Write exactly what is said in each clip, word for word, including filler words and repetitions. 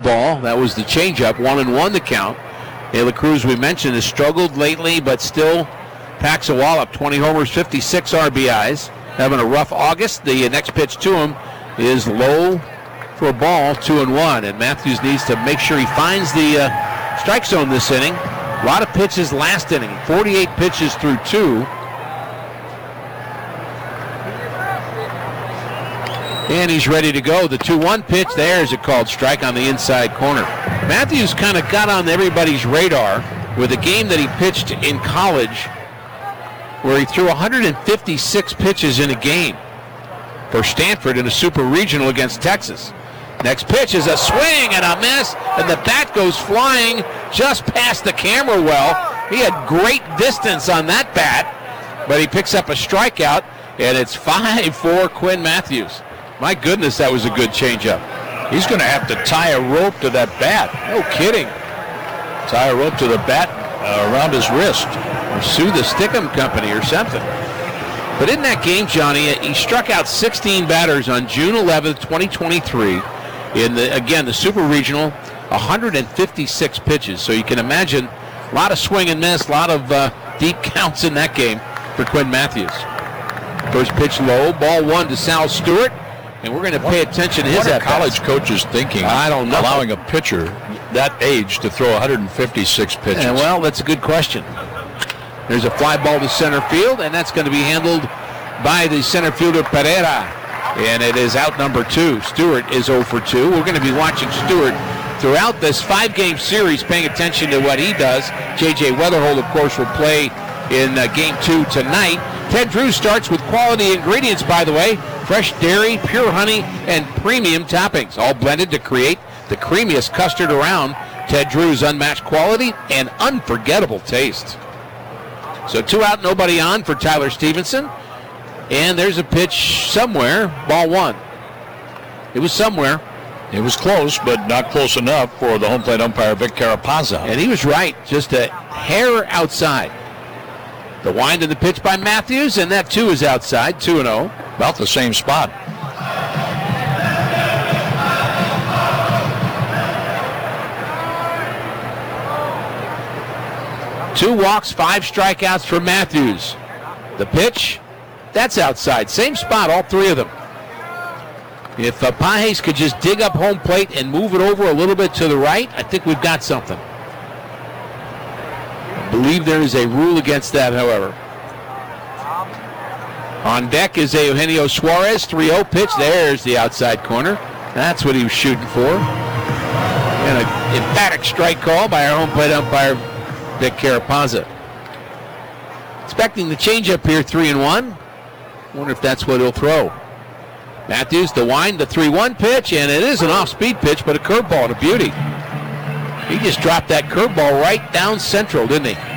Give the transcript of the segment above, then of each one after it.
ball. That was the changeup. One and one the count. De La Cruz, we mentioned, has struggled lately, but still packs a wallop. twenty homers, fifty-six R B Is. Having a rough August. The next pitch to him is low for a ball, two and one. And Matthews needs to make sure he finds the uh, strike zone this inning. A lot of pitches last inning. forty-eight pitches through two. And he's ready to go. The two one pitch, there's a called strike on the inside corner. Matthews kind of got on everybody's radar with a game that he pitched in college where he threw one hundred fifty-six pitches in a game for Stanford in a super regional against Texas. Next pitch is a swing and a miss, and the bat goes flying just past the camera well. He had great distance on that bat, but he picks up a strikeout, and it's five for Quinn Matthews. My goodness, that was a good changeup. He's going to have to tie a rope to that bat. No kidding. Tie a rope to the bat uh, around his wrist. Or sue the Stickham Company or something. But in that game, Johnny, he struck out sixteen batters on June eleventh, twenty twenty-three. In the, again, the Super Regional, one hundred fifty-six pitches. So you can imagine a lot of swing and miss, a lot of uh, deep counts in that game for Quinn Matthews. First pitch low, ball one to Sal Stewart. And we're going to pay attention to his What are college at-bats. coaches thinking? I don't know. Allowing a pitcher that age to throw one hundred fifty-six pitches. Yeah, well, that's a good question. There's a fly ball to center field, and that's going to be handled by the center fielder Pereira. And it is out number two. Stewart is oh for two. We're going to be watching Stewart throughout this five-game series, paying attention to what he does. J J Weatherhold, of course, will play in uh, game two tonight. Ted Drew starts with quality ingredients, by the way. Fresh dairy, pure honey, and premium toppings, all blended to create the creamiest custard around. Ted Drew's unmatched quality and unforgettable taste. So two out, nobody on for Tyler Stevenson. And there's a pitch somewhere, ball one. It was somewhere. It was close, but not close enough for the home plate umpire, Vic Carapazza. And he was right, just a hair outside. The wind of the pitch by Matthews, and that too is outside, two and oh. About the same spot. Two walks, five strikeouts for Matthews. The pitch, that's outside. Same spot, all three of them. If uh, Pages could just dig up home plate and move it over a little bit to the right, I think we've got something. I believe there is a rule against that, however. On deck is a Eugenio Suarez, three oh pitch. There's the outside corner. That's what he was shooting for. And an emphatic strike call by our home plate umpire, Vic Carapazza. Expecting the changeup here, three and one. Wonder if that's what he'll throw. Matthews, the wind, the three one pitch, and it is an off-speed pitch, but a curveball and a beauty. He just dropped that curveball right down central, didn't he?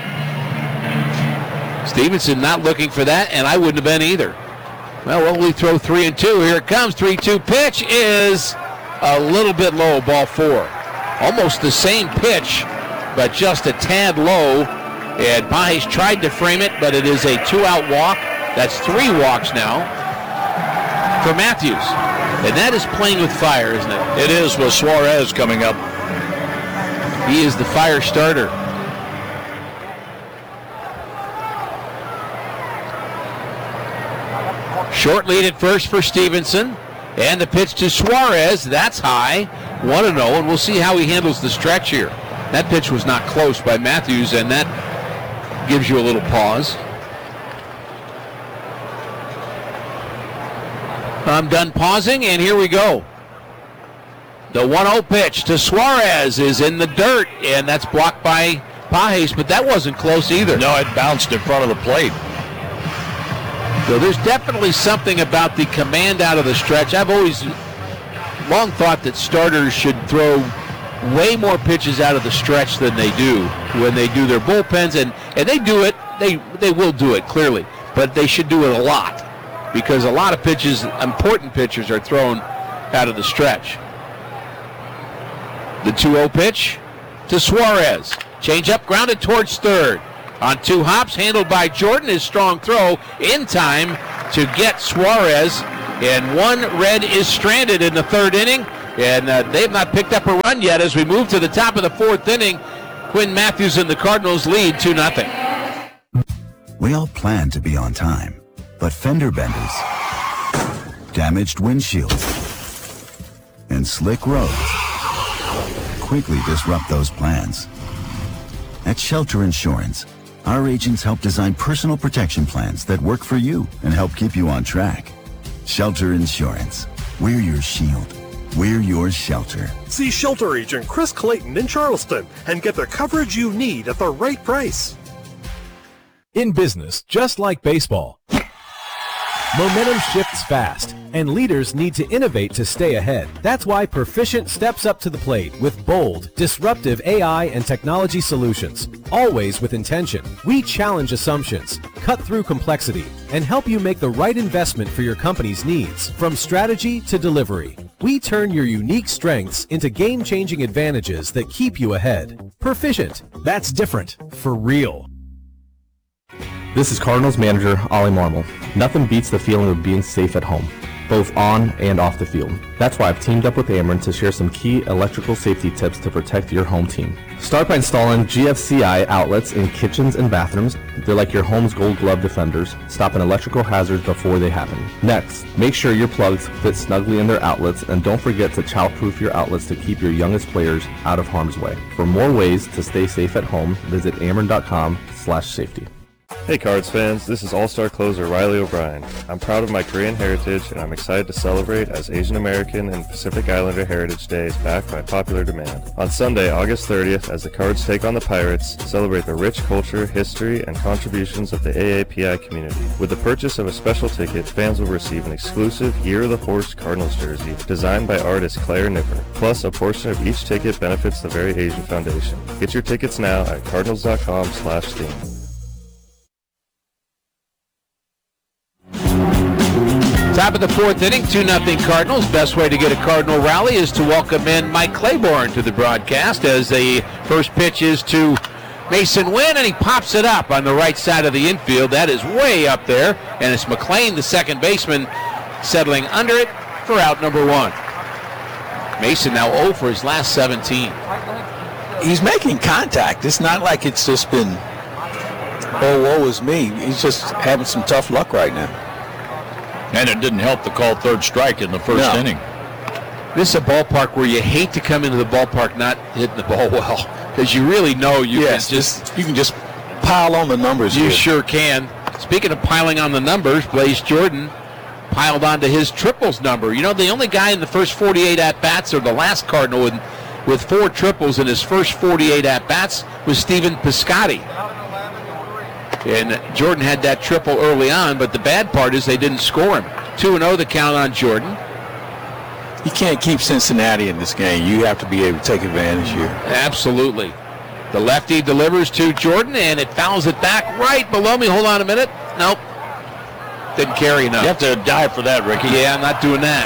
Stevenson not looking for that, and I wouldn't have been either. Well, will we throw three and two? Here it comes. three two pitch is a little bit low, ball four. Almost the same pitch, but just a tad low. And Pages tried to frame it, but it is a two-out walk. That's three walks now for Matthews. And that is playing with fire, isn't it? It is, with Suarez coming up. He is the fire starter. Short lead at first for Stevenson. And the pitch to Suarez, that's high, one and oh, and we'll see how he handles the stretch here. That pitch was not close by Matthews, and that gives you a little pause. I'm done pausing, and here we go. The one oh pitch to Suarez is in the dirt, and that's blocked by Pages, but that wasn't close either. No, it bounced in front of the plate. So there's definitely something about the command out of the stretch. I've always long thought that starters should throw way more pitches out of the stretch than they do when they do their bullpens, and, and they do it, they they will do it clearly, but they should do it a lot because a lot of pitches, important pitches, are thrown out of the stretch. The two oh pitch to Suarez. Change up, grounded towards third. On two hops, handled by Jordan, his strong throw in time to get Suarez. And one red is stranded in the third inning. And uh, they have not picked up a run yet as we move to the top of the fourth inning. Quinn Matthews and the Cardinals lead two nothing. We all plan to be on time, but fender benders, damaged windshields, and slick roads quickly disrupt those plans. At Shelter Insurance, our agents help design personal protection plans that work for you and help keep you on track. Shelter Insurance. We're your shield. We're your shelter. See Shelter Agent Chris Clayton in Charleston and get the coverage you need at the right price. In business, just like baseball, momentum shifts fast, and leaders need to innovate to stay ahead. That's why Perficient steps up to the plate with bold, disruptive A I and technology solutions, always with intention. We challenge assumptions, cut through complexity, and help you make the right investment for your company's needs, from strategy to delivery. We turn your unique strengths into game-changing advantages that keep you ahead. Perficient. That's different, for real. This is Cardinals manager Ollie Marmol. Nothing beats the feeling of being safe at home, both on and off the field. That's why I've teamed up with Ameren to share some key electrical safety tips to protect your home team. Start by installing G F C I outlets in kitchens and bathrooms. They're like your home's gold glove defenders, stopping electrical hazards before they happen. Next, make sure your plugs fit snugly in their outlets, and don't forget to childproof your outlets to keep your youngest players out of harm's way. For more ways to stay safe at home, visit ameren.com slash safety. Hey Cards fans, this is All-Star closer Riley O'Brien. I'm proud of my Korean heritage and I'm excited to celebrate as Asian American and Pacific Islander Heritage Day is back by popular demand. On Sunday, August thirtieth, as the Cards take on the Pirates, celebrate the rich culture, history, and contributions of the A A P I community. With the purchase of a special ticket, fans will receive an exclusive Year of the Horse Cardinals jersey designed by artist Claire Nipper. Plus, a portion of each ticket benefits the Very Asian Foundation. Get your tickets now at cardinals.com slash theme. Top of the fourth inning, two nothing Cardinals. Best way to get a Cardinal rally is to welcome in Mike Claiborne to the broadcast as the first pitch is to Mason Wynn, and he pops it up on the right side of the infield. That is way up there, and it's McLean, the second baseman, settling under it for out number one. Mason now oh for his last seventeen. He's making contact. It's not like it's just been, oh, woe is me. He's just having some tough luck right now. And it didn't help the call third strike in the first No. inning. This is a ballpark where you hate to come into the ballpark not hitting the ball well, because you really know you Yes, can just just you can just pile on the numbers. You here. sure can. Speaking of piling on the numbers, Blaze Jordan piled onto his triples number. You know, the only guy in the first forty-eight at-bats, or the last Cardinal with, with four triples in his first forty-eight at-bats, was Stephen Piscotty. And Jordan had that triple early on, but the bad part is they didn't score him. two and oh the count on Jordan. You can't keep Cincinnati in this game. You have to be able to take advantage here. Absolutely. The lefty delivers to Jordan, and it fouls it back right below me. Hold on a minute. Nope. Didn't carry enough. You have to dive for that, Ricky. Yeah, I'm not doing that.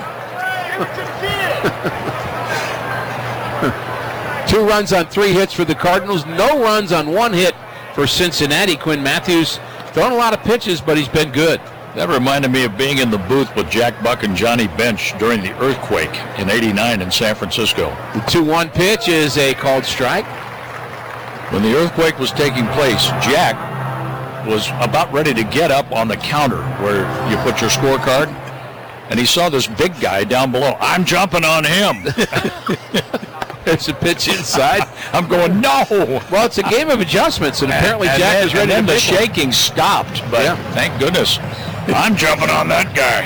Two runs on three hits for the Cardinals. No runs on one hit for Cincinnati. Quinn Matthews thrown a lot of pitches, but he's been good. That reminded me of being in the booth with Jack Buck and Johnny Bench during the earthquake in eighty-nine in San Francisco. The two one pitch is a called strike. When the earthquake was taking place, Jack was about ready to get up on the counter where you put your scorecard, and he saw this big guy down below. I'm jumping on him. There's a pitch inside. I'm going, no. Well, it's a game of adjustments, and apparently and Jack then, is ready and then to the pick one. shaking stopped, but Yeah. thank goodness. I'm jumping on that guy.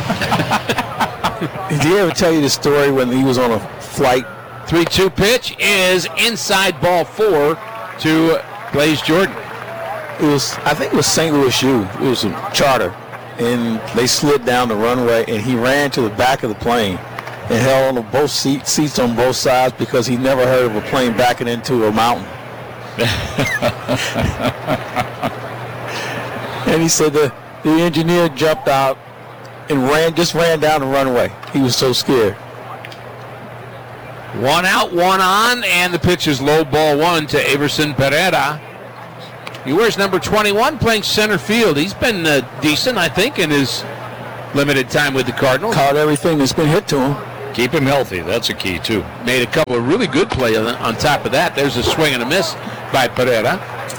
Did he ever tell you the story when he was on a flight? three two pitch is inside ball four to Blaze Jordan. It was, I think it was Saint Louis U. It was a charter, and they slid down the runway, and he ran to the back of the plane and held on to both seat, seats on both sides because he never heard of a plane backing into a mountain. And he said the, the engineer jumped out and ran, just ran down the runway. He was so scared. One out, one on, and the pitch is low, ball one to Everson Pereira. He wears number twenty-one, playing center field. He's been uh, decent, I think, in his limited time with the Cardinals. Caught everything that's been hit to him. Keep him healthy. That's a key, too. Made a couple of really good plays on, on top of that. There's a swing and a miss by Pereira.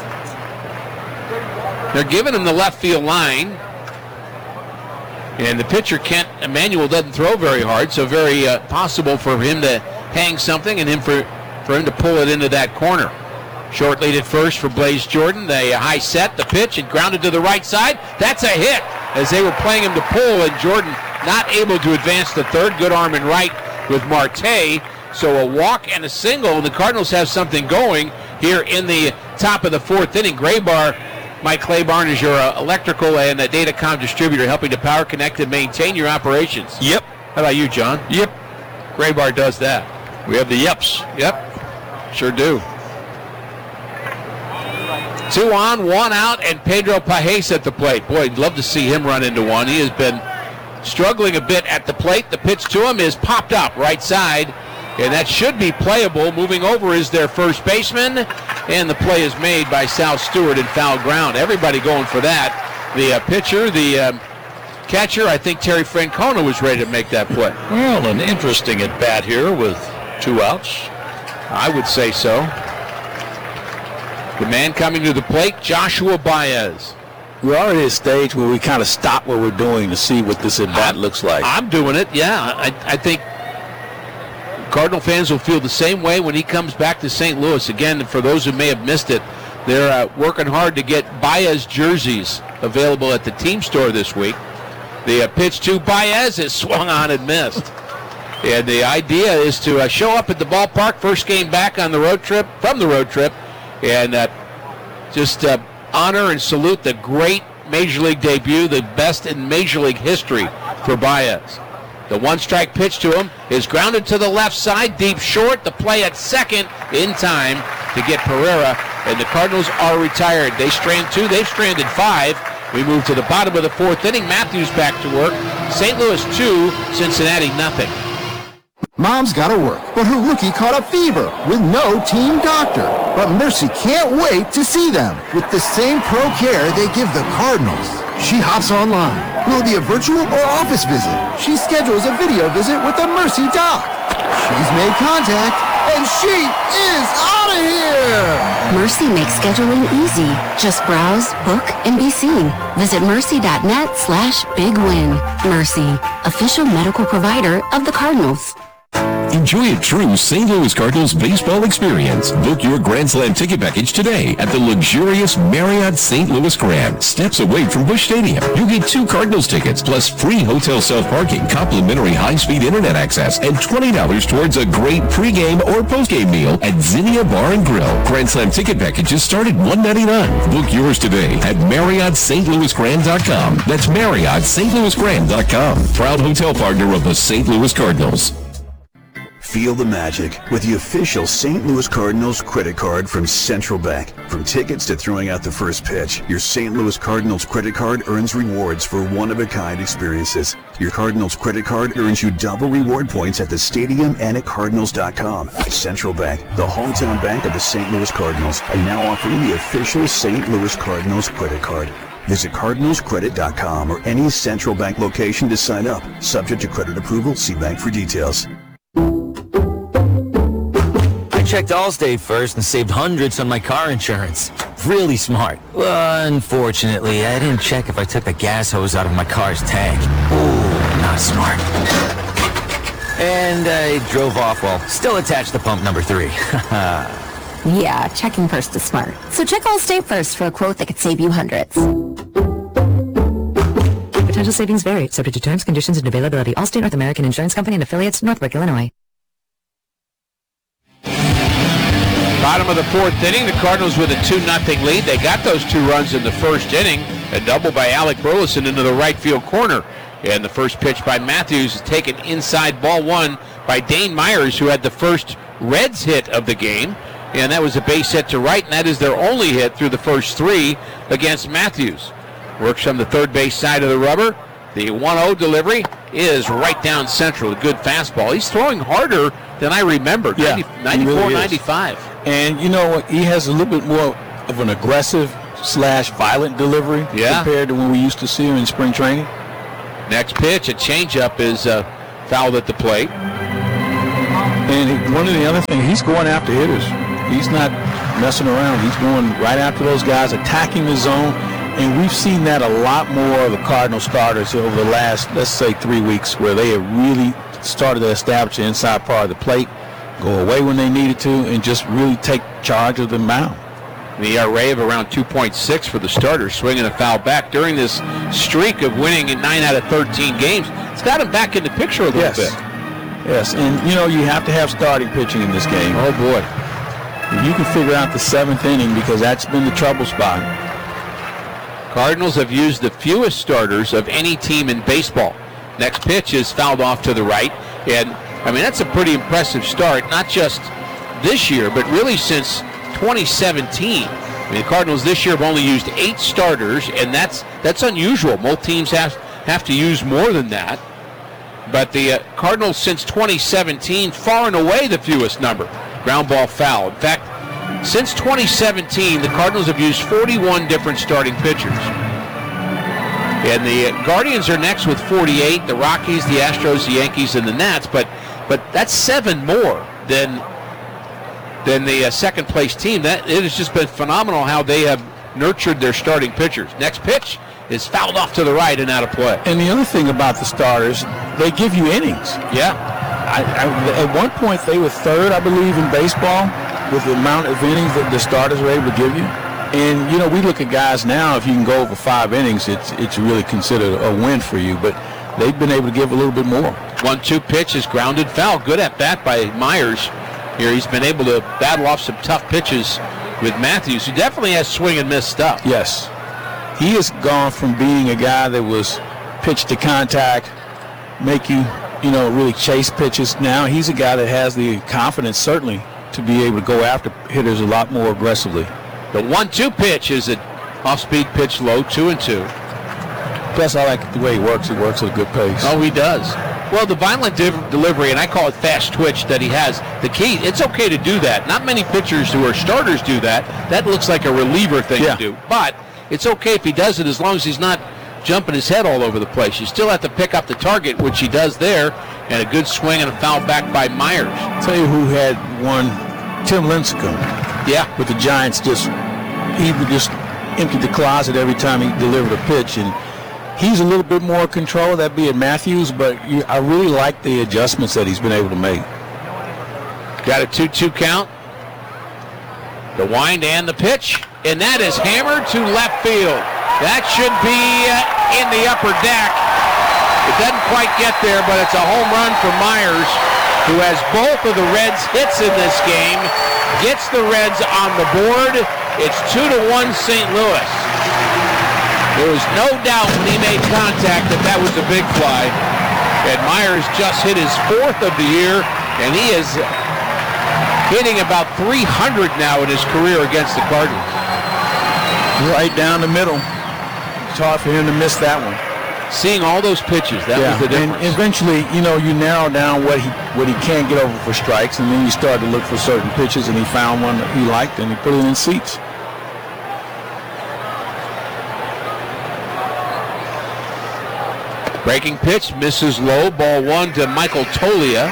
They're giving him the left field line. And the pitcher, Kent Emanuel, doesn't throw very hard, so very uh, possible for him to hang something and him for, for him to pull it into that corner. Short lead at first for Blaze Jordan. The high set, the pitch, and grounded to the right side. That's a hit as they were playing him to pull, and Jordan not able to advance to third. Good arm and right with Marte. So a walk and a single, and the Cardinals have something going here in the top of the fourth inning. Graybar, Mike Claiborne, is your uh, electrical and uh, datacom distributor, helping to power, connect, and maintain your operations. Yep. How about you, John? Yep. Graybar does that. We have the yeps. Yep, sure do. Two on, one out, and Pedro Pajes at the plate. Boy, I'd love to see him run into one. He has been struggling a bit at the plate. The pitch to him is popped up right side, and that should be playable. Moving over is their first baseman, and the play is made by Sal Stewart in foul ground. Everybody going for that. The uh, pitcher, the um, catcher, I think Terry Francona was ready to make that play. Well, an interesting at bat here with two outs. I would say so. The man coming to the plate, Joshua Baez. We're already at a stage where we kind of stop what we're doing to see what this at bat looks like. I'm doing it, yeah. I, I think Cardinal fans will feel the same way when he comes back to Saint Louis. Again, for those who may have missed it, they're uh, working hard to get Baez jerseys available at the team store this week. The uh, pitch to Baez is swung on and missed. And the idea is to uh, show up at the ballpark, first game back on the road trip, from the road trip, and uh, just uh, honor and salute the great Major League debut, the best in Major League history for Baez. The one-strike pitch to him is grounded to the left side, deep short. The play at second in time to get Pereira, and the Cardinals are retired. They strand two, they've stranded five. We move to the bottom of the fourth inning. Matthews back to work. Saint Louis two, Cincinnati nothing. Mom's gotta work, but her rookie caught a fever with no team doctor. But Mercy can't wait to see them with the same pro care they give the Cardinals. She hops online. Will it be a virtual or office visit? She schedules a video visit with the Mercy doc. She's made contact, and she is out of here! Mercy makes scheduling easy. Just browse, book, and be seen. Visit mercy.net slash big win. Mercy, official medical provider of the Cardinals. Enjoy a true Saint Louis Cardinals baseball experience. Book your Grand Slam ticket package today at the luxurious Marriott Saint Louis Grand, steps away from Busch Stadium. You get two Cardinals tickets plus free hotel self-parking, complimentary high-speed internet access, and twenty dollars towards a great pregame or postgame meal at Zinnia Bar and Grill. Grand Slam ticket packages start at one ninety-nine. Book yours today at Marriott Saint Louis Grand dot com. That's Marriott Saint Louis Grand dot com. Proud hotel partner of the Saint Louis Cardinals. Feel the magic with the official Saint Louis Cardinals credit card from Central Bank. From tickets to throwing out the first pitch, your Saint Louis Cardinals credit card earns rewards for one-of-a-kind experiences. Your Cardinals credit card earns you double reward points at the stadium and at Cardinals dot com. Central Bank, the hometown bank of the Saint Louis Cardinals, are now offering the official Saint Louis Cardinals credit card. Visit Cardinals Credit dot com or any Central Bank location to sign up. Subject to credit approval, see bank for details. Checked Allstate first and saved hundreds on my car insurance. Really smart. Well, unfortunately, I didn't check if I took the gas hose out of my car's tank. Ooh, not smart. And I drove off while still attached to pump number three. Yeah, checking first is smart. So check Allstate first for a quote that could save you hundreds. Potential savings vary, subject to terms, conditions, and availability. Allstate North American Insurance Company and affiliates, Northbrook, Illinois. Bottom of the fourth inning, the Cardinals with a two nothing lead. They got those two runs in the first inning. A double by Alec Burleson into the right field corner. And the first pitch by Matthews is taken inside, ball one by Dane Myers, who had the first Reds hit of the game. And that was a base hit to right, and that is their only hit through the first three against Matthews. Works from the third base side of the rubber. The one oh delivery is right down central. A good fastball. He's throwing harder than I remembered. Yeah, ninety-four, really ninety-five. And you know what? He has a little bit more of an aggressive slash violent delivery yeah. compared to when we used to see him in spring training. Next pitch, a changeup is uh, fouled at the plate. And one of the other things, he's going after hitters. He's not messing around. He's going right after those guys, attacking the zone. And we've seen that a lot more of the Cardinal starters over the last, let's say, three weeks, where they have really started to establish the inside part of the plate, go away when they needed to, and just really take charge of the mound. The E R A of around two point six for the starters, swinging a foul back during this streak of winning in nine out of thirteen games. It's got him back in the picture a little yes. bit. Yes, and, you know, you have to have starting pitching in this game. Oh, boy. If you can figure out the seventh inning, because that's been the trouble spot. Cardinals have used the fewest starters of any team in baseball. Next pitch is fouled off to the right. And, I mean, that's a pretty impressive start, not just this year, but really since twenty seventeen. I mean, the Cardinals this year have only used eight starters, and that's that's unusual. Most teams have, have to use more than that. But the uh, Cardinals since twenty seventeen, far and away the fewest number. Ground ball foul. In fact, since twenty seventeen, the Cardinals have used forty-one different starting pitchers. And the uh, Guardians are next with forty-eight, the Rockies, the Astros, the Yankees, and the Nats. But but that's seven more than than the uh, second place team. That it has just been phenomenal how they have nurtured their starting pitchers. Next pitch is fouled off to the right and out of play. And the other thing about the starters, they give you innings. Yeah. I, I, at one point, they were third, I believe, in baseball with the amount of innings that the starters are able to give you. And, you know, we look at guys now, if you can go over five innings, it's it's really considered a win for you. But they've been able to give a little bit more. one two pitch is grounded foul. Good at bat by Myers. Here he's been able to battle off some tough pitches with Matthews, who definitely has swing and miss stuff. Yes. He has gone from being a guy that was pitch to contact, make you, you know, really chase pitches. Now he's a guy that has the confidence, certainly, to be able to go after hitters a lot more aggressively. The one two pitch is an off-speed pitch low, two and two. Plus, I like the way he works. He works at a good pace. Oh, he does. Well, the violent de- delivery, and I call it fast twitch that he has, the key, it's okay to do that. Not many pitchers who are starters do that. That looks like a reliever thing yeah. to do. But it's okay if he does it as long as he's not jumping his head all over the place. You still have to pick up the target, which he does there, and a good swing and a foul back by Myers. I'll tell you who had one, Tim Lincecum. Yeah. With the Giants, just he would just empty the closet every time he delivered a pitch, and he's a little bit more control, that be it Matthews, but you, I really like the adjustments that he's been able to make. Got a two two count. The wind and the pitch, and that is hammered to left field. That should be uh, in the upper deck. It doesn't quite get there, but it's a home run for Myers, who has both of the Reds' hits in this game. Gets the Reds on the board. It's two to one Saint Louis. There was no doubt when he made contact that that was a big fly. And Myers just hit his fourth of the year, and he is hitting about three hundred now in his career against the Cardinals. Right down the middle. It's hard for him to miss that one. Seeing all those pitches, that yeah. was the difference. And eventually, you know, you narrow down what he what he can't get over for strikes, and then you start to look for certain pitches, and he found one that he liked, and he put it in seats. Breaking pitch, misses low. Ball one to Michael Toglia.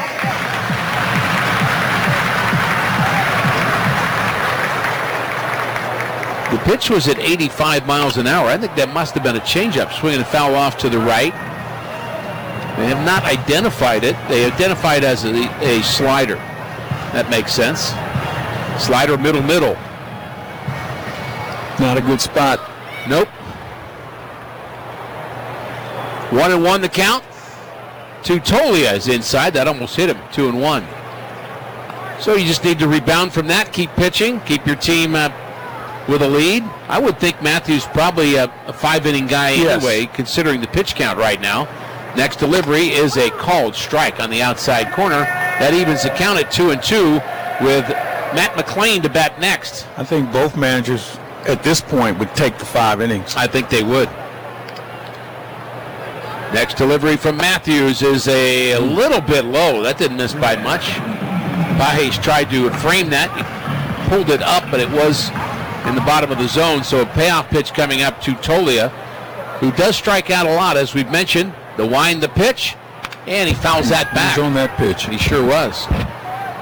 The pitch was at eighty-five miles an hour. I think that must have been a changeup. Swinging a foul off to the right. They have not identified it. They identify it as a, a slider. That makes sense. Slider, middle, middle. Not a good spot. Nope. One and one the count. To Toglia is inside. That almost hit him. Two and one. So you just need to rebound from that. Keep pitching. Keep your team uh, with a lead. I would think Matthews probably a, a five-inning guy yes. anyway, considering the pitch count right now. Next delivery is a called strike on the outside corner. That evens the count at two and two with Matt McLain to bat next. I think both managers at this point would take the five innings. I think they would. Next delivery from Matthews is a, a little bit low. That didn't miss by much. Pages tried to frame that. He pulled it up, but it was in the bottom of the zone. So a payoff pitch coming up to Toglia, who does strike out a lot, as we've mentioned. The wind, the pitch, and he fouls that back. He's on that pitch. He sure was.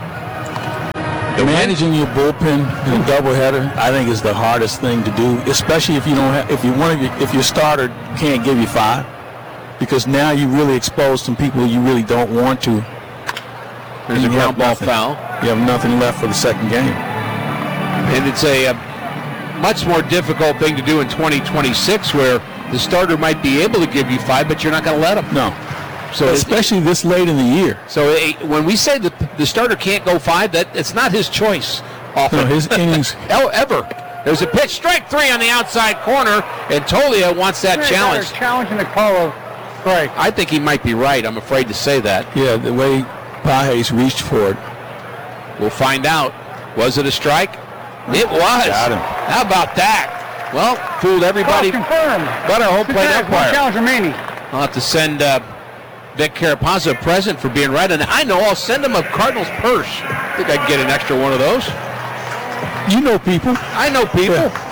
Managing your bullpen in a doubleheader, I think, is the hardest thing to do, especially if you don't have, if you one of your, if your starter can't give you five, because now you really expose some people you really don't want to. There's a ground ball foul. You have nothing left for the second game. And it's a, a much more difficult thing to do in twenty twenty-six, where the starter might be able to give you five, but you're not going to let him. No. So especially it, this late in the year. So it, when we say that the starter can't go five, that it's not his choice often. No, his innings. Oh, ever. There's a pitch, strike three on the outside corner, and Tolia wants that challenge. Challenging the call of strike. I think he might be right. I'm afraid to say that. Yeah, the way Pages reached for it. We'll find out. Was it a strike? It was. Got him. How about that? Well, fooled everybody. Call confirmed. But our home plate umpire. One challenge remaining. I'll have to send uh, Vic Carapazza a present for being right. And I know I'll send him a Cardinals purse. I think I can get an extra one of those. You know people. I know people. Yeah.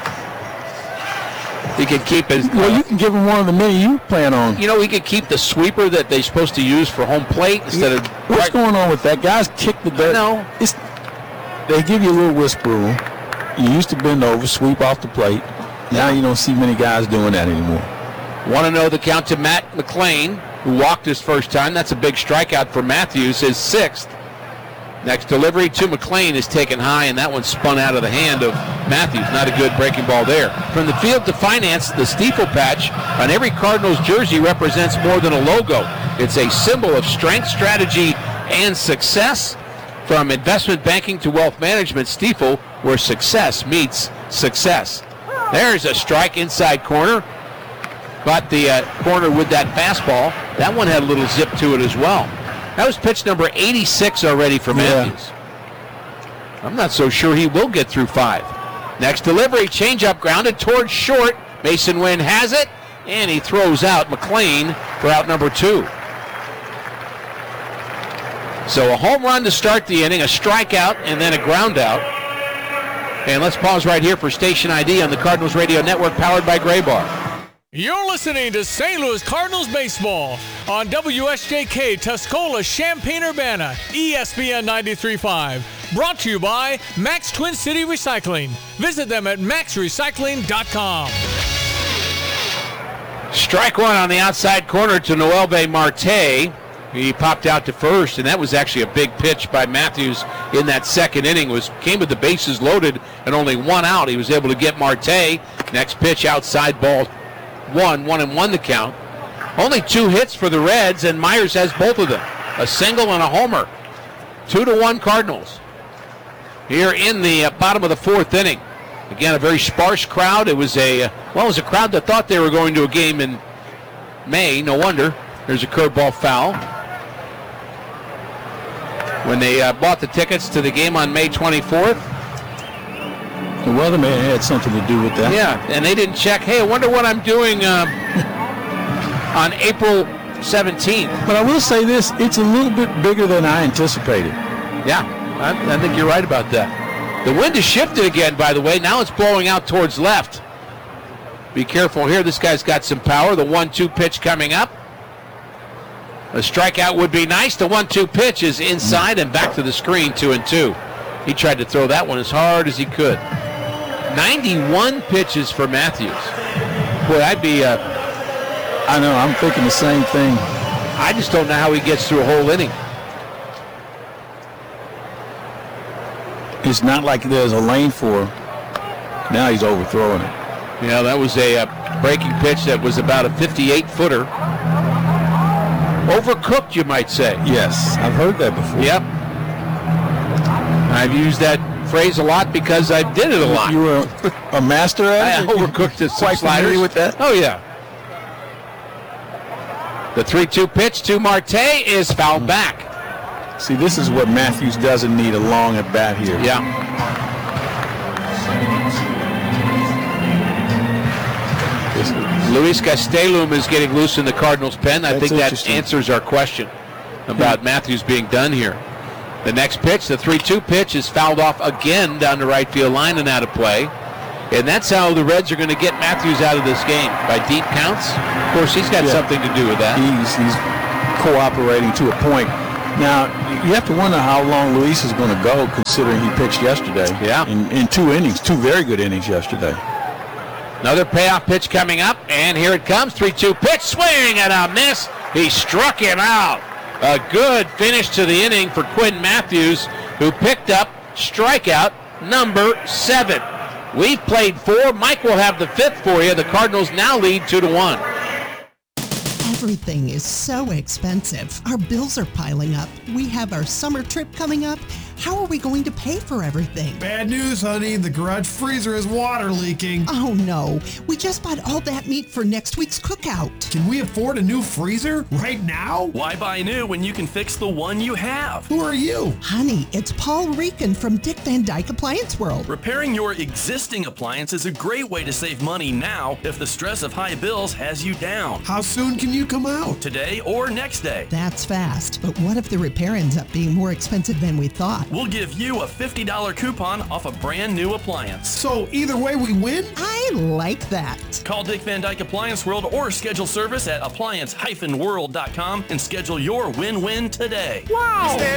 He could keep his. Well, uh, you can give him one of the many you plan on. You know, he could keep the sweeper that they're supposed to use for home plate instead yeah. of. What's right. going on with that? Guys kick the dirt. No. It's, they give you a little whisper room. You used to bend over, sweep off the plate. Now you don't see many guys doing that anymore. Want to know the count to Matt McLean, who walked his first time. That's a big strikeout for Matthews, his sixth. Next delivery to McLean is taken high, and that one spun out of the hand of Matthews. Not a good breaking ball there. From the field to finance, the Stiefel patch on every Cardinals jersey represents more than a logo. It's a symbol of strength, strategy, and success. From investment banking to wealth management, Stiefel, where success meets success. There's a strike inside corner. Got the uh, corner with that fastball. That one had a little zip to it as well. That was pitch number eighty-six already for Matthews. Yeah. I'm not so sure he will get through five. Next delivery, changeup grounded towards short. Mason Wynn has it, and he throws out McLean for out number two. So a home run to start the inning, a strikeout, and then a ground out. And let's pause right here for station I D on the Cardinals Radio Network, powered by Gray Bar. You're listening to Saint Louis Cardinals baseball on W S J K Tuscola, Champaign-Urbana, E S P N ninety-three point five. Brought to you by Max Twin City Recycling. Visit them at max recycling dot com. Strike one on the outside corner to Noelbe Marte. He popped out to first, and that was actually a big pitch by Matthews in that second inning. Was came with the bases loaded and only one out. He was able to get Marte. Next pitch outside, ball one, one and one the count. Only two hits for the Reds, and Myers has both of them. A single and a homer. Two to one Cardinals. Here in the uh, bottom of the fourth inning. Again, a very sparse crowd. It was a, uh, well, it was a crowd that thought they were going to a game in May. No wonder. There's a curveball foul. When they uh, bought the tickets to the game on May twenty-fourth. The weatherman had something to do with that. Yeah, and they didn't check, hey, I wonder what I'm doing uh, on April seventeenth. But I will say this, it's a little bit bigger than I anticipated. Yeah, I, I think you're right about that. The wind has shifted again, by the way. Now it's blowing out towards left. Be careful here. This guy's got some power. The one two pitch coming up. A strikeout would be nice. The one two pitch is inside and back to the screen, two and two. He tried to throw that one as hard as he could. ninety-one pitches for Matthews. Boy, I'd be... Uh, I know, I'm thinking the same thing. I just don't know how he gets through a whole inning. It's not like there's a lane for him. Now he's overthrowing it. Yeah, that was a uh, breaking pitch that was about a fifty-eight footer. Overcooked, you might say. Yes, I've heard that before. Yep. I've used that phrase a lot because I did it a lot. You were a master at it? I overcooked it. Quite familiar with that? Oh, yeah. The three two pitch to Marte is fouled back. See, this is what Matthews doesn't need, a long at bat here. Yeah. Luis Gastelum is getting loose in the Cardinals' pen. I That's think that answers our question about hmm. Matthews being done here. The next pitch, the three two pitch, is fouled off again down the right field line and out of play. And that's how the Reds are going to get Matthews out of this game, by deep counts. Of course, he's got yeah. something to do with that. He's, he's cooperating to a point. Now, you have to wonder how long Luis is going to go, considering he pitched yesterday. Yeah. In, in two innings, two very good innings yesterday. Another payoff pitch coming up, and here it comes. three two pitch, swing and a miss. He struck him out. A good finish to the inning for Quinn Matthews, who picked up strikeout number seven. We've played four. Mike will have the fifth for you. The Cardinals now lead two to one. Everything is so expensive. Our bills are piling up. We have our summer trip coming up. How are we going to pay for everything? Bad news, honey. The garage freezer is water leaking. Oh no. We just bought all that meat for next week's cookout. Can we afford a new freezer right now? Why buy new when you can fix the one you have? Who are you? Honey, it's Paul Rican from Dick Van Dyke Appliance World. Repairing your existing appliance is a great way to save money now if the stress of high bills has you down. How soon can you come out? Today or next day. That's fast, but what if the repair ends up being more expensive than we thought? We'll give you a fifty dollars coupon off a brand new appliance. So either way we win? I like that. Call Dick Van Dyke Appliance World or schedule service at appliance dash world dot com and schedule your win-win today. Wow!